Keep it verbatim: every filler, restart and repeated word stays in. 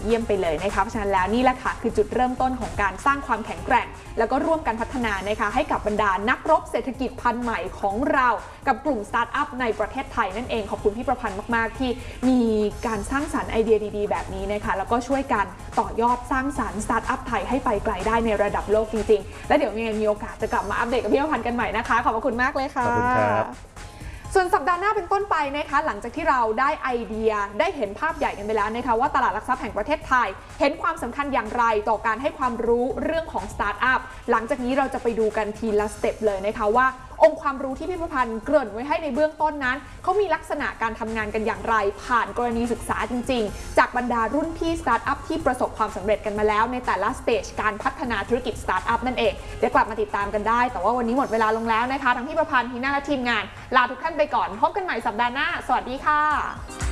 เยี่ยมไปเลยนะคะเพราะฉะนั้นแล้วนี่แหละค่ะคือจุดเริ่มต้นของการสร้างความแข็งแกร่งแล้วก็ร่วมกันพัฒนานะคะให้กับบรรดานักรบเศรษฐกิจพันธุ์ใหม่ของเรากับกลุ่มสตาร์ทอัพในประเทศไทยนั่นเองขอบคุณพี่ประพันธ์มากๆที่มีการสร้างสรรค์ไอเดียดีๆแบบนี้นะคะแล้วก็ช่วยกันต่อยอดสร้างสรรค์สตาร์ทอัพไทยให้ไปไกลได้ในระดับโลกจริงๆและเดี๋ยวมีโอกาสจะกลับมาอัปเดตกับพี่ประพันธ์กันใหม่นะคะขอบคุณมากเลยค่ะขอบคุณครับส่วนสัปดาห์หน้าเป็นต้นไปนะคะหลังจากที่เราได้ไอเดียได้เห็นภาพใหญ่กันไปแล้วนะคะว่าตลาดหลักทรัพย์แห่งประเทศไทยเห็นความสำคัญอย่างไรต่อการให้ความรู้เรื่องของสตาร์ทอัพหลังจากนี้เราจะไปดูกันทีละสเต็ปเลยนะคะว่าองค์ความรู้ที่พี่ประพันธ์เกริ่นไว้ให้ในเบื้องต้นนั้นเขามีลักษณะการทำงานกันอย่างไรผ่านกรณีศึกษาจริงๆจากบรรดารุ่นพี่สตาร์ทอัพที่ประสบความสำเร็จกันมาแล้วในแต่ละสเตจการพัฒนาธุรกิจสตาร์ทอัพนั่นเองเดี๋ยวกลับมาติดตามกันได้แต่ว่าวันนี้หมดเวลาลงแล้วนะคะทั้งพี่ประพันธ์ทีน่าและทีมงานลาทุกท่านไปก่อนพบกันใหม่สัปดาห์หน้าสวัสดีค่ะ